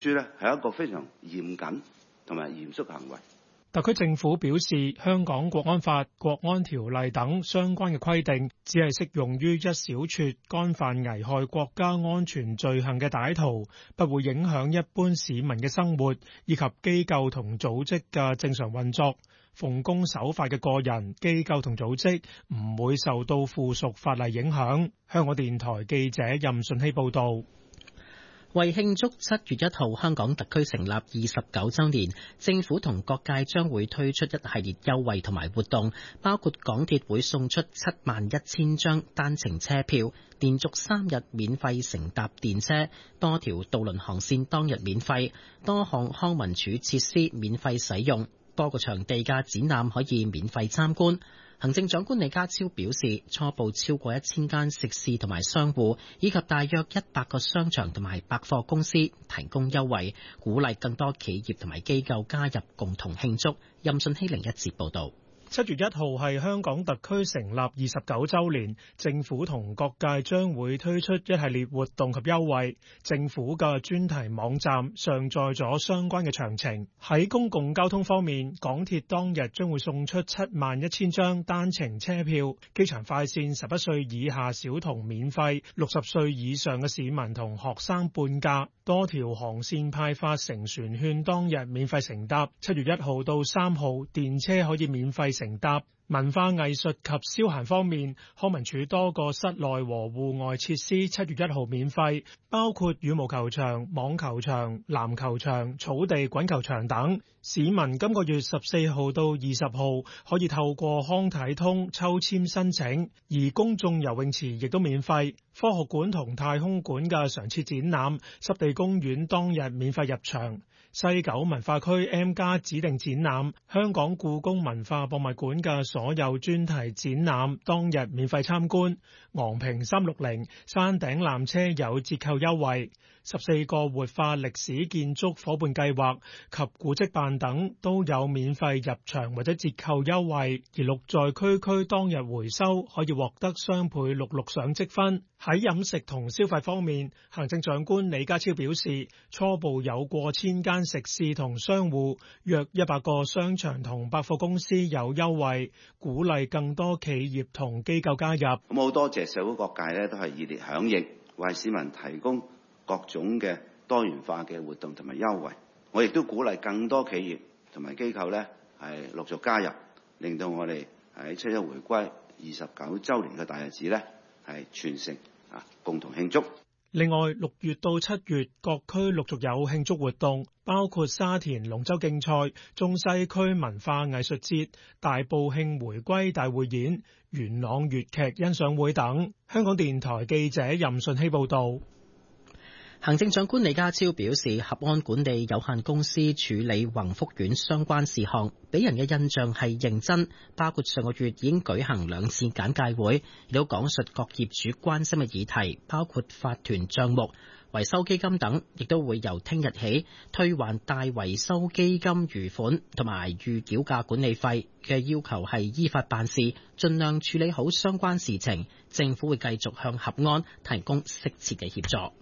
書呢係一個非常嚴謹同埋嚴肅嘅行為。 特區政府表示，香港國安法、國安條例等相關嘅規定，只係適用於一小撮干犯危害國家安全罪行嘅歹徒，不會影響一般市民嘅生活以及機構同組織嘅正常運作。奉公守法嘅個人、機構同組織唔會受到附屬法例影響。香港電台記者任順希報導。 為慶祝7月1號香港特區成立29週年，政府同各界將會推出一系列優惠同埋活動，包括港鐵會送出71000張單程車票，連續3日免費乘搭電車，多條渡輪航線當日免費，多項康文署設施免費使用，多個場地嘅展覽可以免費參觀。行政長官李家超表示，初步超過1000間食肆同埋商戶，以及大約100個商場同埋百貨公司提供優惠，鼓勵更多企業同埋機構加入共同慶祝。任信希另一節報導。 7月1號係香港特區成立29週年，政府同各界將會推出一系列活動及優惠。政府嘅專題網站上載咗相關嘅詳情。喺公共交通方面，港鐵當日將會送出71000張單程車票，機場快線11歲以下小童免費，60歲以上嘅市民同學生半價。多條航線派發乘船券，當日免費乘搭。7月1號到3號，電車可以免費乘搭。文化藝術及消閒方面，康文署多個室內和戶外設施7月1號免費，包括羽毛球場、網球場、籃球場、草地滾球場等。市民今個月14號到20號可以透過康體通抽籤申請，而公眾游泳池亦都免費。科學館同太空館嘅常設展覽、濕地公園當日免費入場。西九文化區 M+ 指定展覽，香港故宮文化博物館嘅所有專題展覽當日免費參觀。昂坪360山頂纜車有折扣優惠。14個活化歷史建築夥伴計劃及古蹟辦等都有免費入場或者折扣優惠，而綠在區區當日回收可以獲得雙倍66賞積分。喺飲食同消費方面，行政長官李家超表示，初步有過千間食肆同商戶，約100個商場同百貨公司有優惠，鼓勵更多企業同機構加入。 咁好多謝社會各界咧都係熱烈響應，為市民提供各種嘅多元化嘅活動同埋優惠。我亦都鼓勵更多企業同埋機構咧係陸續加入，令到我哋喺7一回歸29週年嘅大日子咧係全城共同慶祝。 另外，6月到7月，各區陸續有慶祝活動，包括沙田龍舟競賽、中西區文化藝術節、大埔慶回歸大匯演、元朗粵劇欣賞會等。香港電台記者任順希報導。 行政長官李家超表示，合安管理有限公司處理宏福苑相關事項，俾人嘅印象係認真，包括上個月已經舉行2次簡介會，亦都講述各業主關心嘅議題，包括法團帳目、維修基金等，亦都會由聽日起退還大維修基金餘款同埋預繳價管理費嘅要求係依法辦事，盡量處理好相關事情。政府會繼續向合安提供適切嘅協助。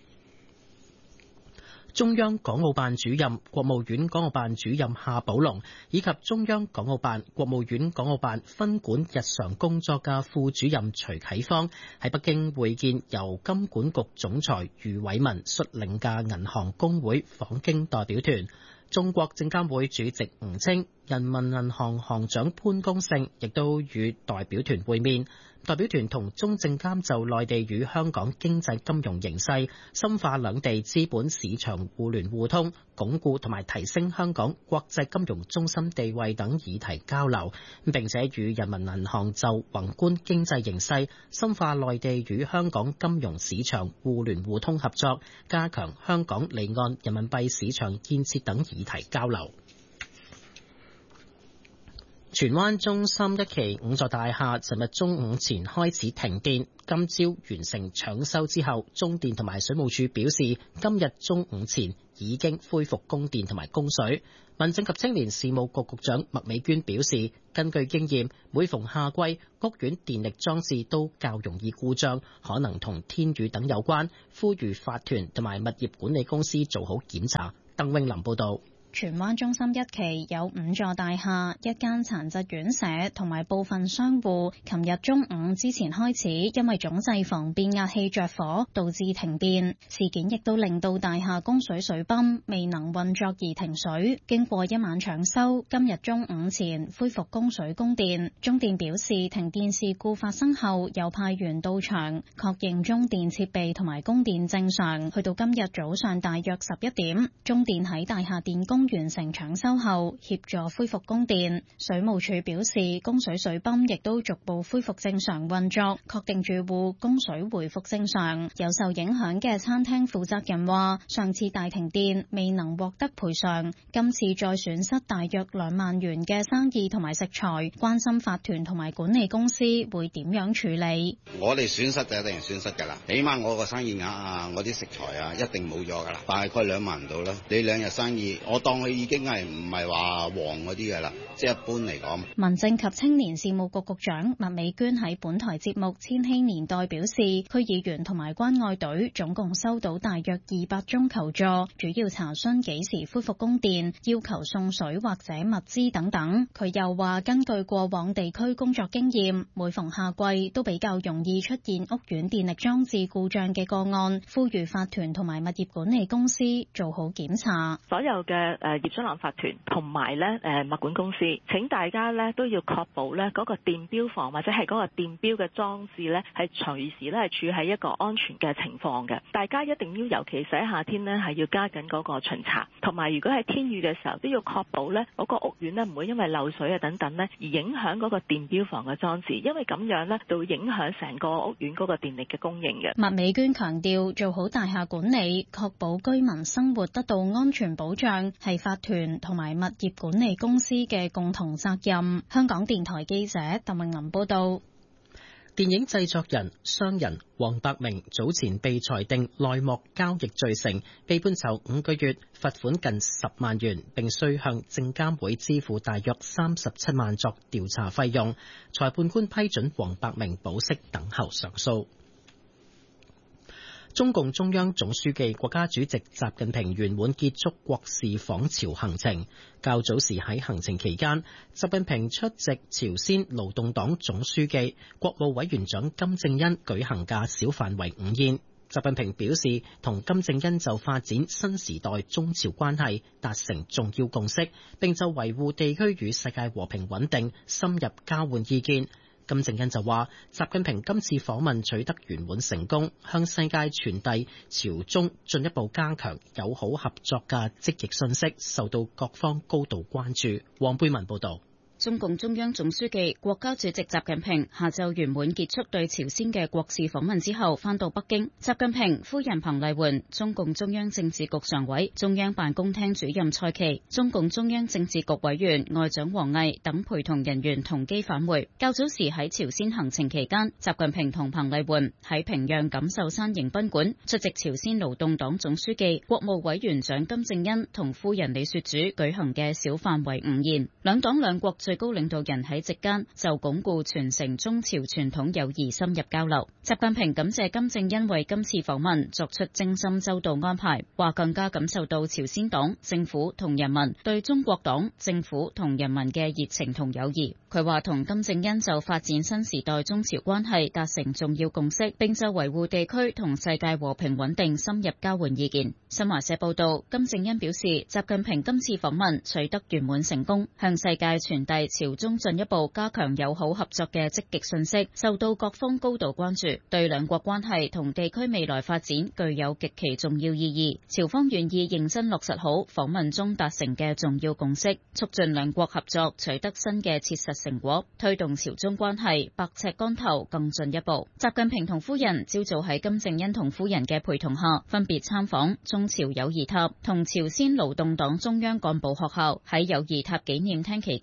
中央港澳辦主任、國務院港澳辦主任夏寶龍以及中央港澳辦、國務院港澳辦分管日常工作嘅副主任徐啟芳喺北京會見由金管局總裁余偉文率領嘅銀行公會訪京代表團。中國證監會主席吳清、人民銀行行長潘功勝亦都與代表團會面。代表團同中證監就內地與香港經濟金融形勢、深化兩地資本市場互聯互通、鞏固同埋提升香港國際金融中心地位等議題交流，並且與人民銀行就宏觀經濟形勢、深化內地與香港金融市場互聯互通合作、加強香港離岸人民幣市場建設等議題交流。 荃灣中心一期5座大廈尋日中午前開始停電，今朝完成搶修之後，中電同埋水務署表示，今日中午前已經恢復供電同埋供水。民政及青年事務局局長麥美娟表示，根據經驗，每逢夏季，屋苑電力裝置都較容易故障，可能同天雨等有關，呼籲法團同埋物業管理公司做好檢查。鄧永林報導。 荃灣中心一期有5座大廈，一間殘疾院舍同埋部分商戶，琴日中午之前開始因為總掣房變壓器着火，導致停電。事件亦都令到大廈供水水泵未能運作而停水。經過一晚搶修，今日中午前恢復供水供電。中電表示，停電事故發生後，有派員到場確認中電設備同埋供電正常。去到今日早上大約11點，中電喺大廈電工完成搶修後協助恢復供電。水務署表示，供水水泵亦都逐步恢復正常運作，確定住戶供水回復正常。有受影響嘅餐廳負責人話，上次大停電未能獲得賠償，今次再損失大約2萬元嘅生意同埋食材，關心法團同埋管理公司會點樣處理。 我哋損失就一定係損失㗎啦，起碼我個生意額啊，我啲食材啊一定冇咗㗎啦，大概2萬到啦。你2日生意，我當佢已經係唔係話旺嗰啲㗎啦，即係一般嚟講。 民政及青年事務局局長麥美娟喺本台節目《千禧年代》表示，區議員同埋關愛隊總共收到大約200宗求助，主要查詢幾時恢復供電，要求送水或者物資等等。佢又話，根據過往地區工作經驗，每逢夏季都比較容易出現屋苑電力裝置故障嘅個案，呼籲法團同埋物業管理公司做好檢查。 所有嘅業主立案法團同埋物管公司，請大家都要確保嗰個電錶房或者係嗰個電錶嘅裝置係隨時係處喺一個安全嘅情況嘅。大家一定要，尤其是喺夏天係要加緊嗰個巡查，同埋如果係天雨嘅時候都要確保嗰個屋苑唔會因為漏水啊等等而影響嗰個電錶房嘅裝置，因為咁樣就會影響成個屋苑嗰個電力嘅供應嘅。 麥美娟強調，做好大廈管理，確保居民生活得到安全保障，係法團同埋物業管理公司嘅共同責任。香港電台記者鄧穎琳報道。 電影製作人、商人黃百鳴早前被裁定內幕交易罪成，被判囚5個月，罰款近10萬元，並需向證監會支付大約37萬作調查費用。裁判官批准黃百鳴保釋，等候上訴。中共中央總書記、國家主席習近平圓滿結束國事訪朝行程。較早時喺行程期間，習近平出席朝鮮勞動黨總書記、國務委員長金正恩舉行嘅小範圍午宴。習近平表示，同金正恩就發展新時代中朝關係達成重要共識，並就維護地區與世界和平穩定深入交換意見。金正恩就話，習近平今次訪問取得圓滿成功，向世界傳遞朝中進一步加強友好合作嘅積極信息，受到各方高度關注。黃貝文報道。 中共中央總書記、國家主席習近平下晝圓滿結束對朝鮮嘅國事訪問之後，返到北京。習近平夫人彭麗媛、中共中央政治局常委、中央辦公廳主任蔡奇、中共中央政治局委員外長王毅等陪同人員同機返回。較早時喺朝鮮行程期間，習近平同彭麗媛喺平壤錦繡山迎賓館出席朝鮮勞動黨總書記、國務委員長金正恩同夫人李雪主舉行嘅小範圍午宴。兩黨兩國最高領導人喺席間就鞏固傳承中朝傳統友誼深入交流。習近平感謝金正恩為今次訪問作出精心周到安排，話更加感受到朝鮮黨政府同人民對中國黨政府同人民嘅熱情同友誼。佢話同金正恩就發展新時代中朝關係達成重要共識，並就維護地區同世界和平穩定深入交換意見。新華社報道，金正恩表示，習近平今次訪問取得圓滿成功，向世界傳遞朝中進一步加強友好合作嘅積極信息，受到各方高度關注，對兩國關係同地區未來發展具有極其重要意義。朝方願意認真落實好訪問中達成嘅重要共識，促進兩國合作取得新嘅切實成果，推動朝中關係百尺竿頭更進一步。習近平同夫人朝早喺金正恩同夫人嘅陪同下，分別參訪中朝友誼塔同朝鮮勞動黨中央幹部學校。喺友誼塔紀念廳期間，習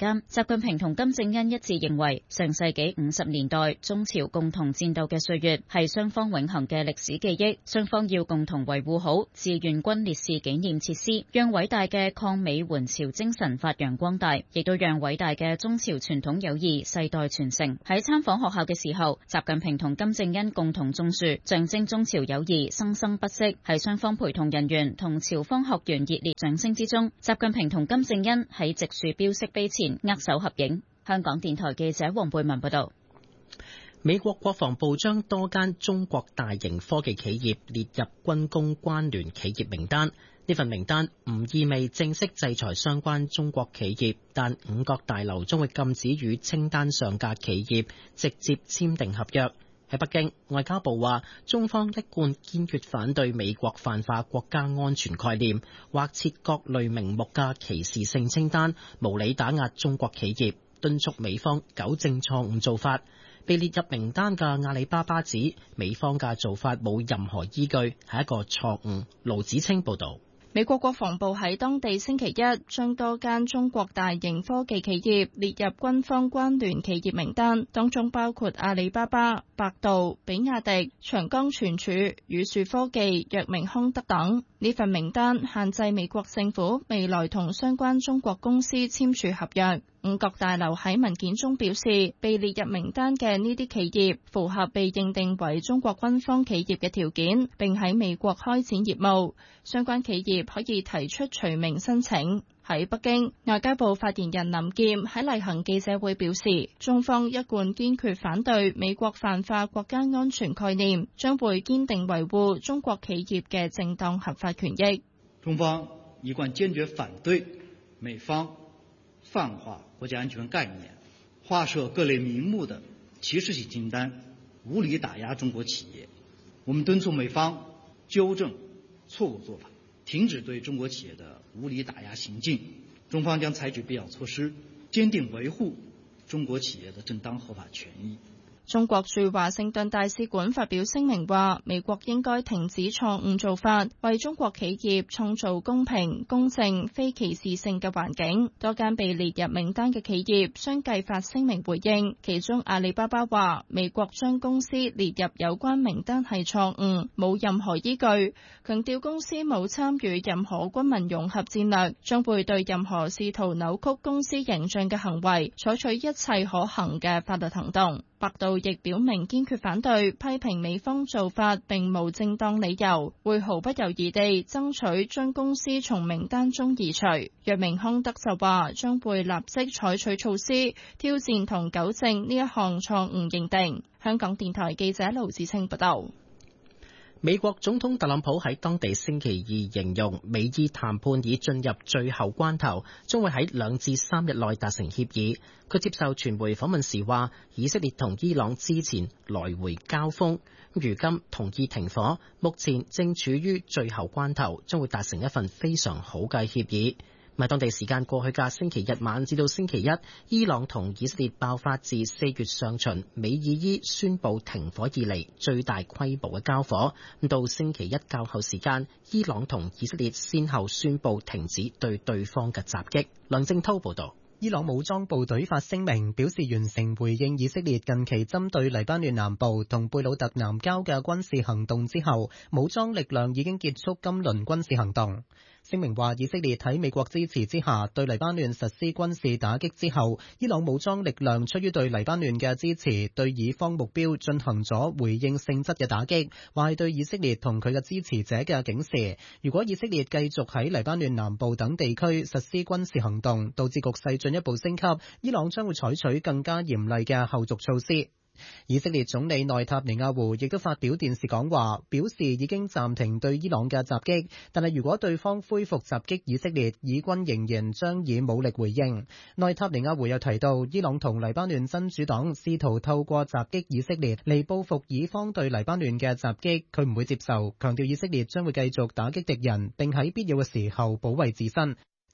近平同金正恩一致認為，上世紀50年代中朝共同戰鬥嘅歲月係雙方永恆嘅歷史記憶，雙方要共同維護好志願軍烈士紀念設施，讓偉大嘅抗美援朝精神發揚光大，亦都讓偉大嘅中朝傳統友誼世代傳承。喺參訪學校嘅時候，習近平同金正恩共同種樹，象徵中朝友誼生生不息。喺雙方陪同人員同朝方學員熱烈掌聲之中，習近平同金正恩喺植樹標識碑前握手合影。香港電台記者黃貝文報道。 美國國防部將多間中國大型科技企業列入軍工關聯企業名單。呢份名單唔意味正式制裁相關中國企業，但五角大樓將會禁止與清單上嘅企業直接簽訂合約。喺北京，外交部話，中方一貫堅決反對美國泛化國家安全概念，或設各類名目嘅歧視性清單，無理打壓中國企業，敦促美方糾正錯誤做法。被列入名單嘅阿里巴巴指，美方嘅做法冇任何依據，係一個錯誤。盧子清報導。 美國國防部喺當地星期一將多間中國大型科技企業列入軍方關聯企業名單，當中包括阿里巴巴、百度、比亞迪、長江存儲、宇樹科技、藥明康德等。呢份名單限制美國政府未來同相關中國公司簽署合約。五角大樓喺文件中表示，被列入名單嘅呢啲企業符合被認定為中國軍方企業嘅條件，並喺美國開展業務。相關企業可以提出除名申請。喺北京，外交部發言人林劍喺例行記者會表示，中方一貫堅決反對美國泛化國家安全概念，將會堅定維護中國企業嘅正當合法權益。 中方一貫堅決反對美方泛化國家安全概念，劃設各類名目的歧視性清單，無理打壓中國企業。我們敦促美方糾正錯誤做法，停止對中國企業的無理打壓行徑。中方將採取必要措施，堅定維護中國企業的正當合法權益。 中國駐華盛頓大使館發表聲明話，美國應該停止錯誤做法，為中國企業創造公平、公正、非歧視性嘅環境。多間被列入名單嘅企業相繼發聲明回應，其中阿里巴巴話，美國將公司列入有關名單係錯誤，冇任何依據，強調公司冇參與任何軍民融合戰略，將會對任何試圖扭曲公司形象嘅行為採取一切可行嘅法律行動。百度亦表明堅決反對，批評美方做法並無正當理由，會毫不猶豫地爭取將公司從名單中移除。藥明康德就話將會立即採取措施，挑戰同糾正呢一項錯誤認定。香港電台記者盧子清報道。 美國總統特朗普喺當地星期二形容美伊談判已進入最後關頭，將會喺2至3日內達成協議。佢接受傳媒訪問時話，以色列同伊朗之前來回交鋒，如今同意停火，目前正處於最後關頭，將會達成一份非常好嘅協議。喺當地時間過去嘅星期日晚至到星期一，伊朗同以色列爆發自4月上旬美以伊宣布停火以嚟最大規模嘅交火。到星期一較後時間，伊朗同以色列先後宣布停止對對方嘅襲擊。梁正濤報道。 伊朗武裝部隊發聲明表示，完成回應以色列近期針對黎巴嫩南部同貝魯特南郊嘅軍事行動之後，武裝力量已經結束今輪軍事行動。聲明話，以色列喺美國支持之下對黎巴嫩實施軍事打擊之後，伊朗武裝力量出於對黎巴嫩嘅支持，對以方目標進行咗回應性質嘅打擊，話係對以色列同佢嘅支持者嘅警示。如果以色列繼續喺黎巴嫩南部等地區實施軍事行動，導致局勢進一步升級，伊朗將會採取更加嚴厲嘅後續措施。以色列總理內塔尼亞胡亦都發表電視講話，表示已經暫停對伊朗嘅襲擊，但係如果對方恢復襲擊以色列，以軍仍然將以武力回應。內塔尼亞胡又提到，伊朗同黎巴嫩真主黨試圖透過襲擊以色列嚟報復以方對黎巴嫩嘅襲擊，佢唔會接受，強調以色列將會繼續打擊敵人，並喺必要嘅時候保衛自身。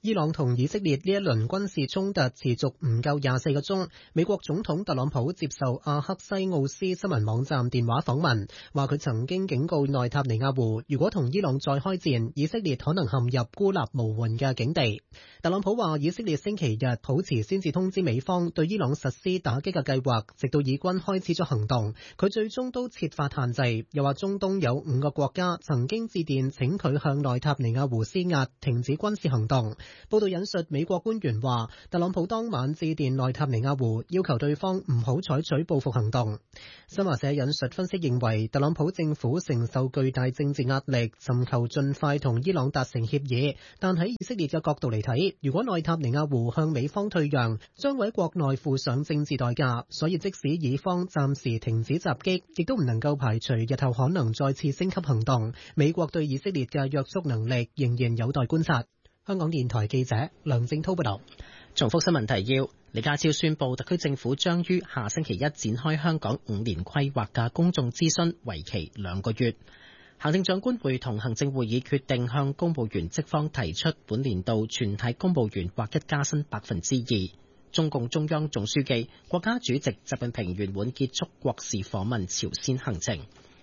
伊朗同以色列呢一輪軍事衝突持續唔夠24個鐘。美國總統特朗普接受阿克西奧斯新聞網站電話訪問，話佢曾經警告內塔尼亞胡，如果同伊朗再開戰，以色列可能陷入孤立無援嘅境地。特朗普話以色列星期日抱持先至通知美方對伊朗實施打擊嘅計劃，直到以軍開始咗行動，佢最終都設法限制。又話中東有5個國家曾經致電請佢向內塔尼亞胡施壓，停止軍事行動。報道引述美國官員話，特朗普當晚致電內塔尼亞胡，要求對方唔好採取報復行動。新華社引述分析認為，特朗普政府承受巨大政治壓力，尋求盡快同伊朗達成協議。但喺以色列嘅角度嚟睇，如果內塔尼亞胡向美方退讓，將會喺國內付上政治代價。所以即使以方暫時停止襲擊，亦都唔能夠排除日後可能再次升級行動。美國對以色列嘅約束能力仍然有待觀察。香港電台記者梁正濤報道。 重複新聞提要：李家超宣布，特區政府將於下星期一展開香港5年規劃嘅公眾諮詢，為期2個月。行政長官會同行政會議決定向公務員職方提出本年度全體公務員劃一加薪2%。中共中央總書記、國家主席習近平圓滿結束國事訪問朝鮮行程。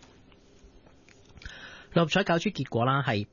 六合彩攪珠結果啦，係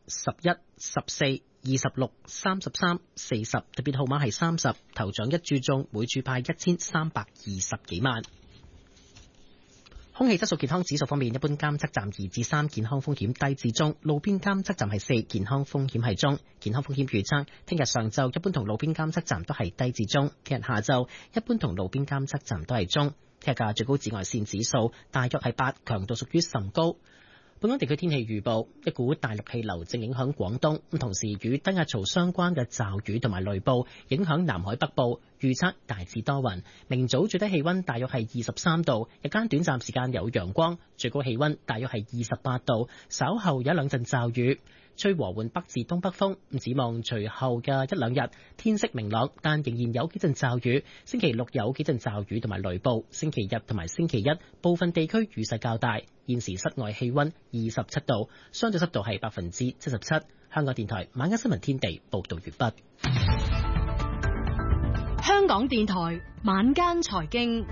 8、11、14、26、33、40，特別號碼係30，頭獎一注中，每注派1320幾萬。空氣質素健康指數方面，一般監測站2至3，健康風險低至中；路邊監測站係4，健康風險係中。健康風險預測：聽日上晝一般同路邊監測站都係低至中；聽日下晝一般同路邊監測站都係中。聽日嘅最高紫外線指數大約係8，強度屬於甚高。本港地區天氣預報：一股大陸氣流正影響廣東，同時與低壓槽相關嘅驟雨同埋雷暴影響南海北部。預測大致多雲，明早最低氣溫大約係23度，日間短暫時間有陽光，最高氣溫大約係28度。稍後有2陣驟雨，吹和緩北至東北風。指望隨後嘅1-2日天色明朗，但仍然有幾陣驟雨。星期六有幾陣驟雨同埋雷暴，星期日同埋星期一部分地區雨勢較大。現時室外氣溫27度，相對濕度係77%。香港電台晚間新聞天地報道完畢。 香港電台晚間財經，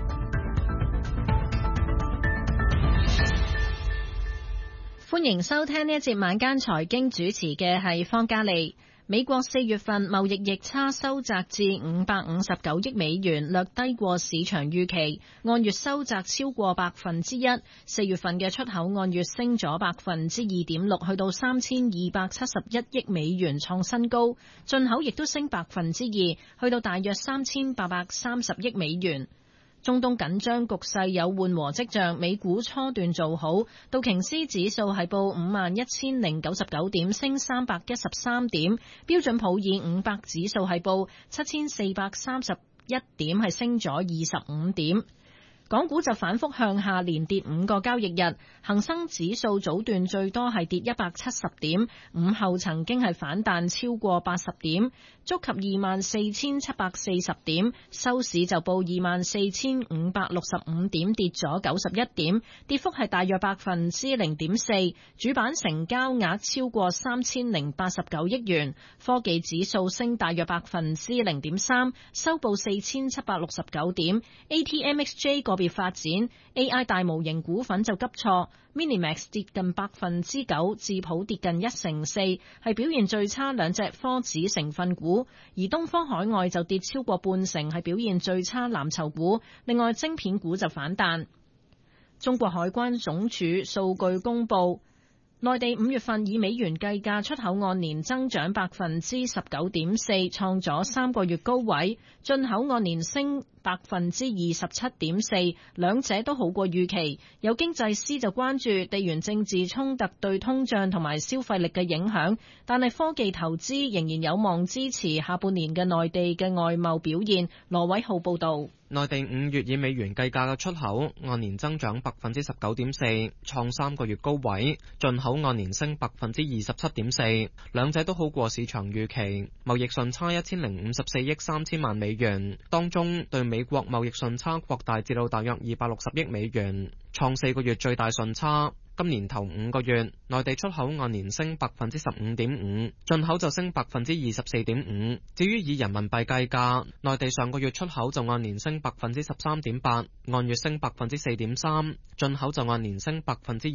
歡迎收聽呢一節晚間財經，主持嘅係方嘉利。美國4月份貿易逆差收窄至559億美元，略低過市場預期，按月收窄超過1%。4月份嘅出口按月升咗2.6%，去到3271億美元，創新高。進口亦都升2%，去到大約3830億美元。中東緊張局勢有緩和跡象，美股初段做好，道瓊斯指數係報51099點，升313點；標準普爾500指數係報7431點，係升咗25點。港股就反覆向下，連跌5個交易日，恒生指數早段最多係跌170點，午後曾經係反彈超過80點，觸及24,740點，收市就報24,565點，跌咗91點，跌幅係大約0.4%。主板成交額超過3089億元，科技指數升大約0.3%，收報4769點。ATMXJ 個別發展 ，AI 大模型股份就急挫 ，Minimax 跌近9%，智普跌近1成4，係表現最差兩隻科指成分股。而東方海外就跌超過半成，係表現最差藍籌股。另外，晶片股就反彈。中國海關總署數據公佈，內地5月份以美元計價出口按年增長19.4%，創咗3個月高位；進口按年升27.4%，兩者都好過預期。有經濟師就關注地緣政治衝突對通脹同埋消費力嘅影響，但係科技投資仍然有望支持下半年嘅內地嘅外貿表現。羅偉浩報導。 內地5月以美元計價嘅出口按年增長19.4%，創3個月高位；進口按年升27.4%，兩者都好過市場預期。貿易順差1054億3000萬美元，當中對美國貿易順差擴大至到大約260億美元，創4個月最大順差。 今年頭5個月，內地出口按年升15.5%，進口就升24.5%。至於以人民幣計價，內地上個月出口就按年升13.8%，按月升4.3%；進口就按年升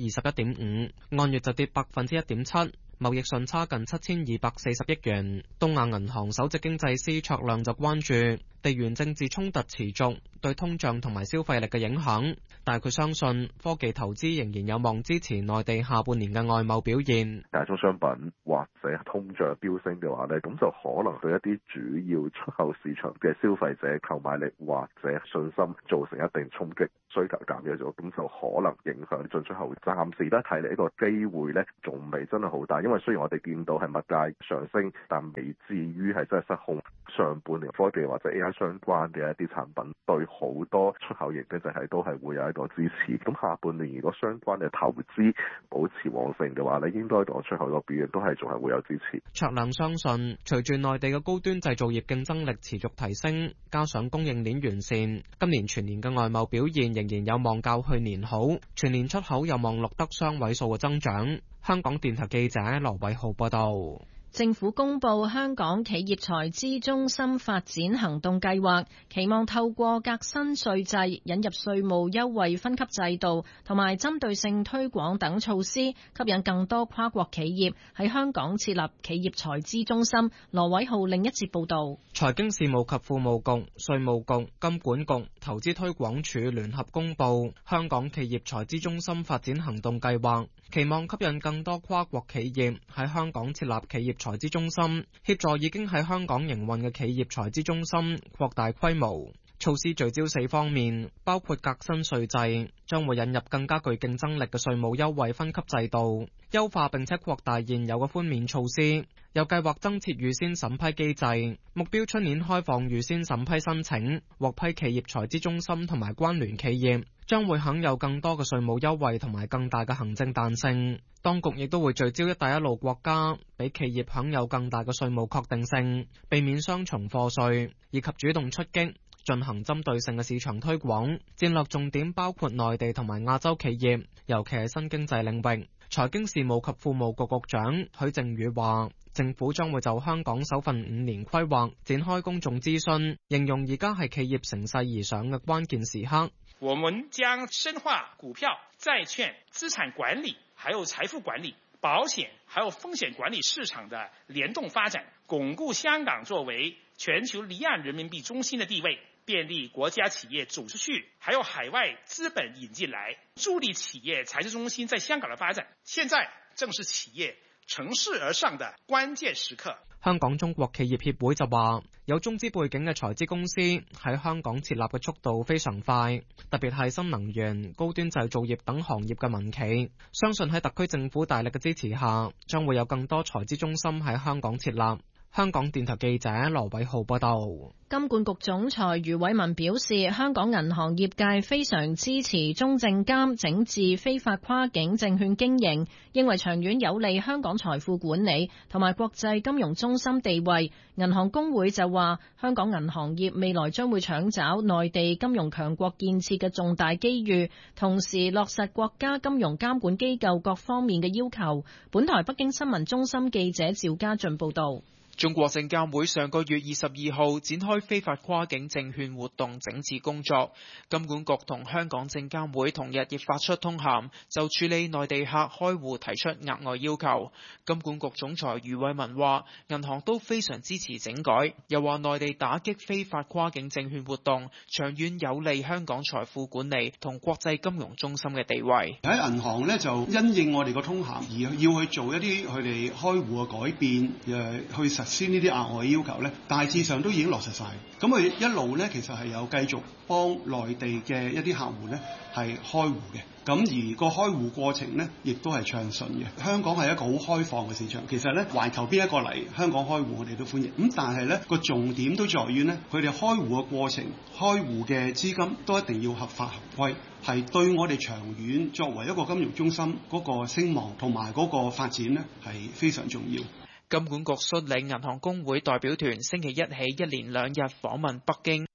21.5%，按月就跌1.7%。貿易順差近7240億元。東亞銀行首席經濟師卓亮就關注地緣政治衝突持續對通脹同埋消費力嘅影響，但係佢相信科技投資仍然有望支持內地下半年嘅外貿表現。 大宗商品或者通脹飆升嘅話呢，咁就可能對一啲主要出口市場嘅消費者購買力或者信心造成一定衝擊，需求減弱咗，咁就可能影響進出口。暫時咧睇嚟呢個機會呢仲未真係好大，因為雖然我哋見到係物價上升，但未至於係真係失控。上半年科技或者 AI 相關嘅一啲產品對好多出口型經濟都係會有一個支持。咁下半年如果相關嘅投資保持旺盛嘅話咧，應該對出口個表現都係仲係會有支持。 卓亮相信，隨住內地嘅高端製造業競爭力持續提升，加上供應鏈完善，今年全年嘅外貿表現仍然有望較去年好，全年出口有望錄得雙位數嘅增長。香港電台記者羅偉浩報道。 政府公布香港企業財資中心發展行動計劃，期望透過革新稅制、引入稅務優惠分級制度同埋針對性推廣等措施，吸引更多跨國企業喺香港設立企業財資中心。羅偉浩另一節報道。 財經事務及庫務局、稅務局、金管局、投資推廣署聯合公布香港企業財資中心發展行動計劃，期望吸引更多跨國企業喺香港設立企業財資中心，協助已經喺香港營運嘅企業財資中心擴大規模。措施聚焦4方面，包括革新稅制，將會引入更加具競爭力嘅稅務優惠分級制度，優化並且擴大現有嘅寬免措施，又計劃增設預先審批機制，目標出年開放預先審批申請，獲批企業財資中心同埋關聯企業將會享有更多嘅稅務優惠同埋更大嘅行政彈性。當局亦都會聚焦一帶一路國家，俾企業享有更大嘅稅務確定性，避免雙重課稅，以及主動出擊，進行針對性嘅市場推廣。戰略重點包括內地同埋亞洲企業，尤其係新經濟領域。財經事務及庫務局局長許正宇話，政府將會就香港首份5年規劃展開公眾諮詢，形容而家係企業乘勢而上嘅關鍵時刻。 我們將深化股票、債券、資產管理，還有財富管理、保險，還有風險管理市場的聯動發展，鞏固香港作為全球離岸人民幣中心的地位，便利國家企業走出去，還有海外資本引進來，助力企業財資中心在香港的發展。現在正是企業乘勢而上的關鍵時刻。 香港中國企業協會就話，有中資背景嘅財資公司喺香港設立嘅速度非常快，特別係新能源、高端製造業等行業嘅民企，相信喺特區政府大力嘅支持下，將會有更多財資中心喺香港設立。香港電台記者羅偉浩報道。 金管局總裁余偉文表示，香港銀行業界非常支持中證監整治非法跨境證券經營，認為長遠有利香港財富管理同埋國際金融中心地位。銀行公會就話，香港銀行業未來將會搶找內地金融強國建設嘅重大機遇，同時落實國家金融監管機構各方面嘅要求。本台北京新聞中心記者趙家俊報道。 中國證監會上個月22號展開非法跨境證券活動整治工作，金管局同香港證監會同日亦發出通函，就處理內地客開戶提出額外要求。金管局總裁余偉文話，銀行都非常支持整改，又話內地打擊非法跨境證券活動，長遠有利香港財富管理同國際金融中心嘅地位。 喺銀行呢，就因應我哋個通函而要去做一啲佢哋開戶嘅改變，去實先呢啲額外要求呢，大致上都已經落實晒。咁佢一路呢，其實係有繼續幫內地嘅一啲客戶呢係開戶嘅。咁而個開戶過程呢，亦都係暢順嘅。香港係一個好開放嘅市場，其實呢，環球邊一個嚟香港開戶，我哋都歡迎。咁但係呢個重點都在於呢，佢哋開戶嘅過程、開戶嘅資金都一定要合法合規，係對我哋長遠作為一個金融中心嗰個聲望同埋嗰個發展呢，係非常重要。 金管局率領銀行公會代表團星期一起1連2日訪問北京。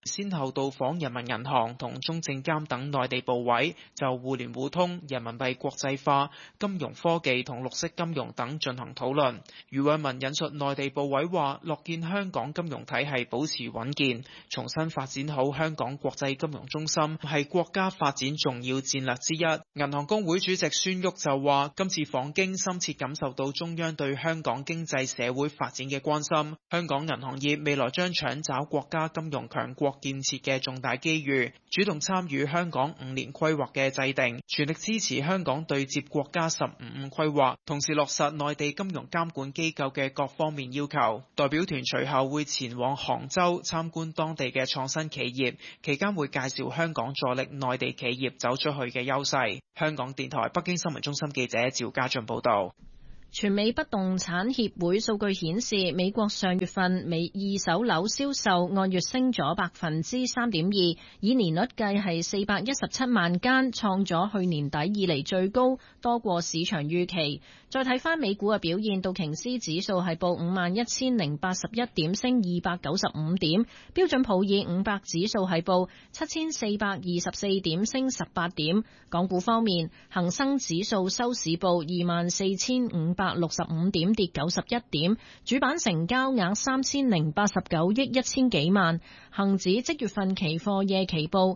先後到訪人民銀行同中證監等內地部委，就互聯互通、人民幣國際化、金融科技同綠色金融等進行討論。余偉文引述內地部委話，樂見香港金融體系保持穩健，重新發展好香港國際金融中心係國家發展重要戰略之一。銀行公會主席孫旭就話，今次訪京深切感受到中央對香港經濟社會發展嘅關心，香港銀行業未來將搶找國家金融強國建設嘅重大機遇，主動參與香港5年規劃嘅制定，全力支持香港對接國家15+5規劃，同時落實內地金融監管機構嘅各方面要求。代表團隨後會前往杭州參觀當地嘅創新企業，期間會介紹香港助力內地企業走出去嘅優勢。香港電台北京新聞中心記者趙家俊報道。 全美不動產協會數據顯示，美國上月份二手樓銷售按月升咗3.2%，以年率計係417萬間，創咗去年底以嚟最高，多過市場預期。再睇翻美股嘅表現，道瓊斯指數係報51,081點，升295點；標準普爾500指數係報7,424點，升18點。港股方面，恒生指數收市報24,565點，跌91點，主板成交額3089億1000幾萬。恒指即月份期貨夜期報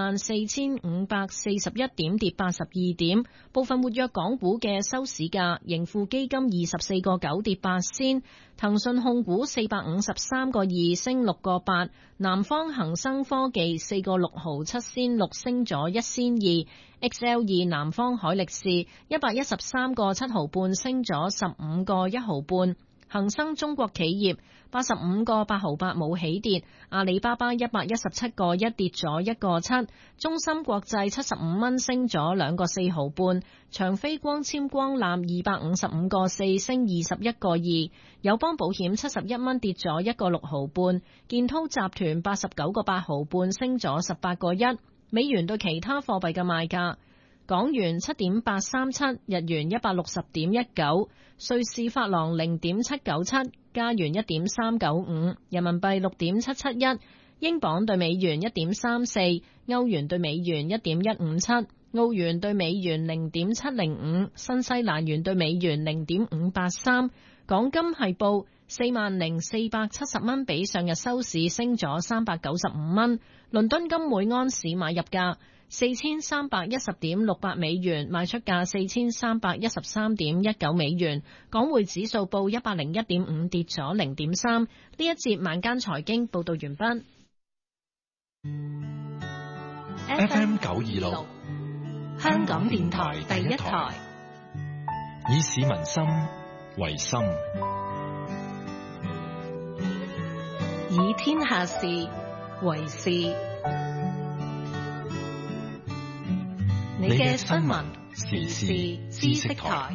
24,541點，跌82點。部分活躍港股嘅收市價，盈富基金24個9跌8仙，騰訊控股453個2升6個8，南方恒生科技4個6毫7仙6升咗1仙2。XL2 南方海力士113個7毫半升咗15個1毫半，恒生中國企業85個8毫8冇起跌，阿里巴巴117個1跌咗1個7，中芯國際75蚊升咗2個4毫半，長飛光纖光纜255個4升21個2，友邦保險71蚊跌咗1個6毫半，建滔集團89個8毫半升咗18個1。美元對其他貨幣嘅賣價：港元7.837，日元160.19，瑞士法郎0.797，加元1.395，人民幣6.771，英鎊對美元1.34，歐元對美元1.157，澳元對美元0.705，新西蘭元對美元0.583。港金係報40,470蚊，比上日收市升咗395蚊。倫敦金每安士買入價4310.68美元，賣出價4313.19美元。港匯指數報101.5，跌咗0.3。呢一節晚間財經報道完畢。 FM 926，香港電台第一台，以市民心為心， 以天下事為事。你嘅新聞時事知識台。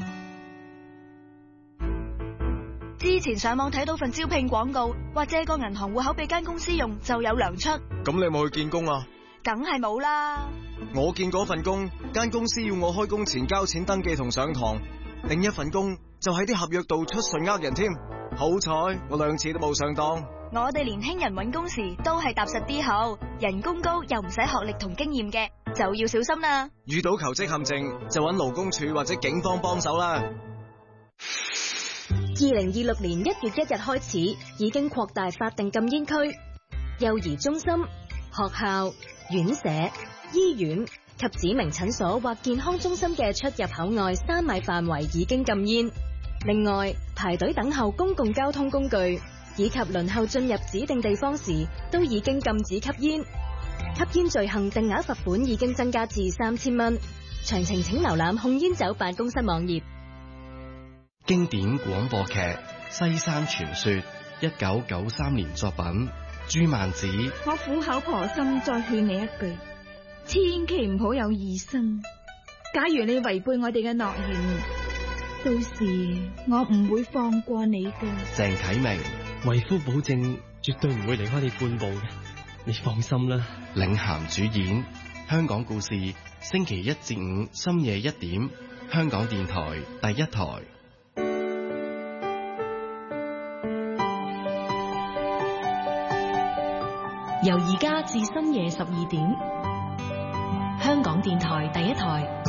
之前上網睇到份招聘廣告，話借個銀行戶口俾間公司用就有糧出。 咁你有冇去見工啊？ 梗係冇啦。 我見嗰份工，間公司要我開工前交錢登記同上堂。另一份工就喺啲合約度出信呃人添。好彩我2次都冇上當。 我哋年輕人揾工時都係踏實啲好，人工高又唔使學歷同經驗嘅，就要小心啦。 遇到求職陷阱就揾勞工處或者警方幫手啦。 2026年1月1日開始，已經擴大法定禁煙區，幼兒中心、學校、院舍、醫院及指明診所或健康中心嘅出入口外3米範圍已經禁煙。另外，排隊等候公共交通工具以及輪候進入指定地方時，都已經禁止吸煙。吸煙罪行定額罰款已經增加至3000蚊。詳情請瀏覽控煙酒辦公室網頁。 經典廣播劇《西山傳說》，1993年作品。朱曼子， 我苦口婆心再勸你一句，千祈唔好有異心。假如你違背我哋嘅諾言，到時我唔會放過你嘅。 鄭啟明， 為夫保證絕對唔會離開你半步嘅，你放心啦。 領銜主演，香港故事，星期1至5深夜1點，香港電台第一台。 由而家至深夜12點，香港電台第一台。